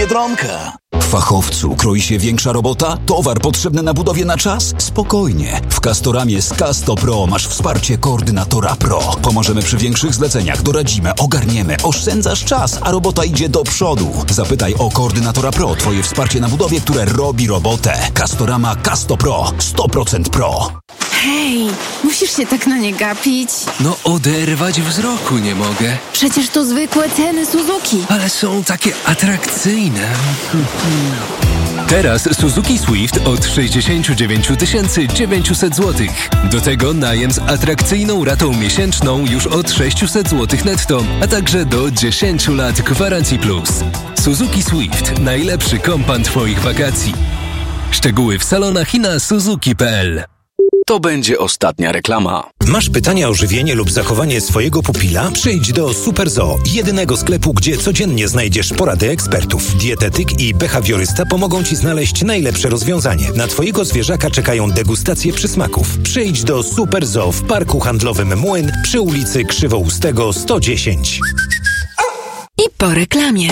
Biedronka. Fachowcu kroi się większa robota? Towar potrzebny na budowie na czas? Spokojnie. W Castoramie z Casto Pro masz wsparcie koordynatora Pro. Pomożemy przy większych zleceniach, doradzimy, ogarniemy, oszczędzasz czas, a robota idzie do przodu. Zapytaj o koordynatora Pro, twoje wsparcie na budowie, które robi robotę. Castorama Casto Pro. 100% Pro. Hej, musisz się tak na nie gapić. No oderwać wzroku nie mogę. Przecież to zwykłe ceny Suzuki. Ale są takie atrakcyjne. Teraz Suzuki Swift od 69 900 zł. Do tego najem z atrakcyjną ratą miesięczną już od 600 zł netto, a także do 10 lat gwarancji plus. Suzuki Swift. Najlepszy kompan twoich wakacji. Szczegóły w salonach i na suzuki.pl. To będzie ostatnia reklama. Masz pytania o żywienie lub zachowanie swojego pupila? Przyjdź do Super Zoo, jedynego sklepu, gdzie codziennie znajdziesz porady ekspertów. Dietetyk i behawiorysta pomogą Ci znaleźć najlepsze rozwiązanie. Na Twojego zwierzaka czekają degustacje przysmaków. Przyjdź do Super Zoo w Parku Handlowym Młyn przy ulicy Krzywoustego 110. I po reklamie.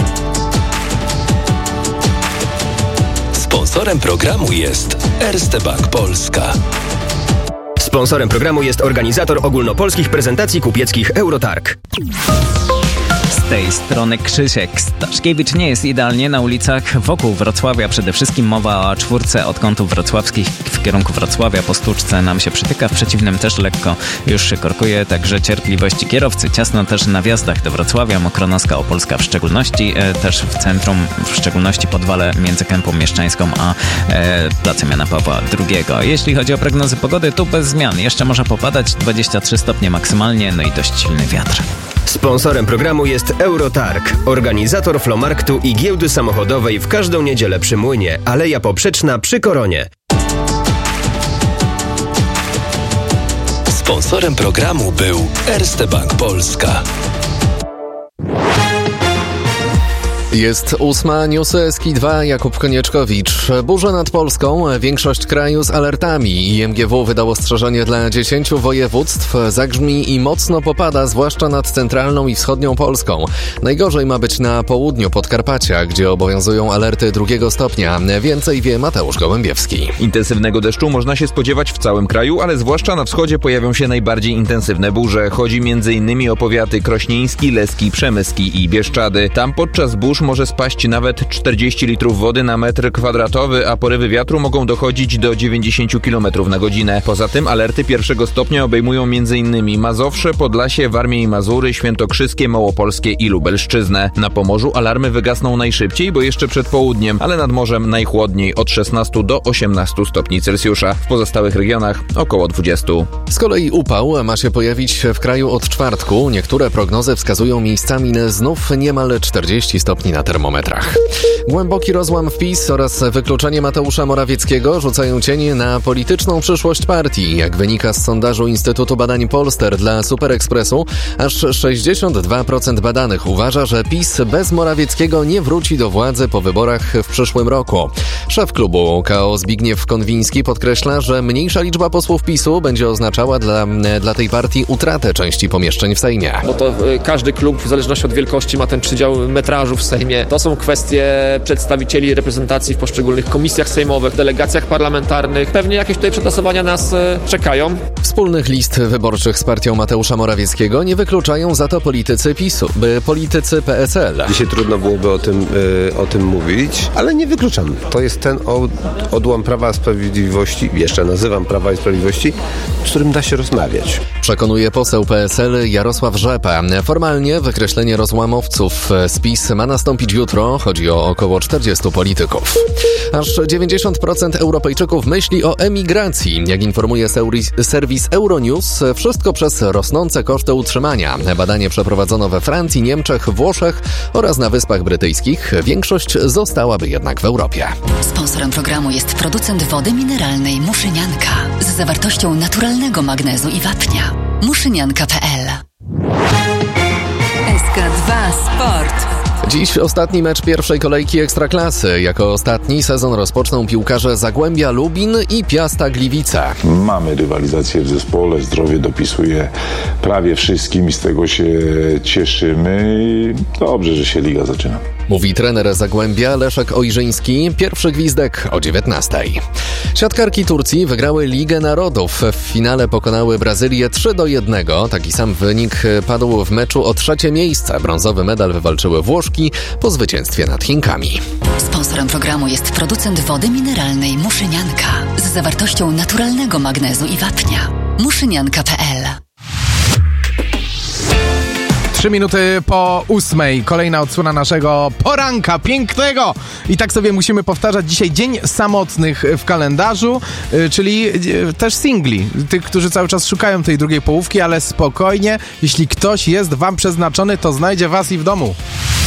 Sponsorem programu jest Erste Bank Polska. Sponsorem programu jest organizator ogólnopolskich prezentacji kupieckich Eurotarg. Z tej strony Krzysiek Staszkiewicz. Nie jest idealnie na ulicach wokół Wrocławia. Przede wszystkim mowa o A4 od kątów wrocławskich w kierunku Wrocławia. Po Stłuczce nam się przytyka, w przeciwnym też lekko już się korkuje, także cierpliwości kierowcy. Ciasno też na wjazdach do Wrocławia, Mokronoska Opolska w szczególności, też w centrum, w szczególności Podwale między Kępą Mieszczańską a Placem Jana Pawła II. Jeśli chodzi o prognozy pogody, tu bez zmian. Jeszcze może popadać, 23 stopnie maksymalnie, no i dość silny wiatr. Sponsorem programu jest Eurotarg, organizator flomarktu i giełdy samochodowej w każdą niedzielę przy Młynie, Aleja Poprzeczna przy Koronie. Sponsorem programu był Erste Bank Polska. Jest 8, newsy SK2, Jakub Konieczkowicz. Burza nad Polską, większość kraju z alertami. IMGW wydał ostrzeżenie dla 10 województw. Zagrzmi i mocno popada, zwłaszcza nad centralną i wschodnią Polską. Najgorzej ma być na południu Podkarpacia, gdzie obowiązują alerty 2 stopnia. Więcej wie Mateusz Gołębiewski. Intensywnego deszczu można się spodziewać w całym kraju, ale zwłaszcza na wschodzie pojawią się najbardziej intensywne burze. Chodzi m.in. o powiaty krośnieński, leski, przemyski i Bieszczady. Tam podczas burz może spaść nawet 40 litrów wody na metr kwadratowy, a porywy wiatru mogą dochodzić do 90 km na godzinę. Poza tym alerty 1 stopnia obejmują m.in. Mazowsze, Podlasie, Warmię i Mazury, Świętokrzyskie, Małopolskie i Lubelszczyznę. Na Pomorzu alarmy wygasną najszybciej, bo jeszcze przed południem, ale nad morzem najchłodniej od 16 do 18 stopni Celsjusza. W pozostałych regionach około 20. Z kolei upał ma się pojawić w kraju od czwartku. Niektóre prognozy wskazują miejscami znów niemal 40 stopni na termometrach. Głęboki rozłam w PiS oraz wykluczenie Mateusza Morawieckiego rzucają cień na polityczną przyszłość partii. Jak wynika z sondażu Instytutu Badań Polster dla Superekspresu, aż 62% badanych uważa, że PiS bez Morawieckiego nie wróci do władzy po wyborach w przyszłym roku. Szef klubu KO Zbigniew Konwiński podkreśla, że mniejsza liczba posłów PiS-u będzie oznaczała dla tej partii utratę części pomieszczeń w Sejmie. Bo to każdy klub w zależności od wielkości ma ten przydział metrażu w Sejmie. To są kwestie przedstawicieli reprezentacji w poszczególnych komisjach sejmowych, delegacjach parlamentarnych. Pewnie jakieś tutaj przetasowania nas czekają. Wspólnych list wyborczych z partią Mateusza Morawieckiego nie wykluczają za to politycy PiS-u, politycy PSL. Dzisiaj trudno byłoby o tym mówić, ale nie wykluczam. To jest ten odłam Prawa i Sprawiedliwości, jeszcze nazywam Prawa i Sprawiedliwości, z którym da się rozmawiać. Przekonuje poseł PSL Jarosław Rzepa. Formalnie wykreślenie rozłamowców z PiS ma nastąpić jutro. Chodzi o około 40 polityków. Aż 90% Europejczyków myśli o emigracji. Jak informuje serwis Euronews, wszystko przez rosnące koszty utrzymania. Badanie przeprowadzono we Francji, Niemczech, Włoszech oraz na Wyspach Brytyjskich. Większość zostałaby jednak w Europie. Sponsorem programu jest producent wody mineralnej Muszynianka z zawartością naturalnego magnezu i wapnia. Muszynianka.pl. SK2 Sport. Dziś ostatni mecz pierwszej kolejki Ekstraklasy. Jako ostatni sezon rozpoczną piłkarze Zagłębia Lubin i Piasta Gliwice. Mamy rywalizację w zespole, zdrowie dopisuje prawie wszystkim i z tego się cieszymy i dobrze, że się liga zaczyna. Mówi trener Zagłębia Leszek Ojrzyński. Pierwszy gwizdek o 19:00. Siatkarki Turcji wygrały Ligę Narodów. W finale pokonały Brazylię 3-1. Taki sam wynik padł w meczu o 3. miejsce. Brązowy medal wywalczyły Włoszki po zwycięstwie nad Chinkami. Sponsorem programu jest producent wody mineralnej Muszynianka z zawartością naturalnego magnezu i wapnia. Muszynianka.pl. 3 minuty po 8:00. Kolejna odsłona naszego poranka pięknego. I tak sobie musimy powtarzać dzisiaj dzień samotnych w kalendarzu, czyli też singli. Tych, którzy cały czas szukają tej drugiej połówki, ale spokojnie, jeśli ktoś jest wam przeznaczony, to znajdzie was i w domu.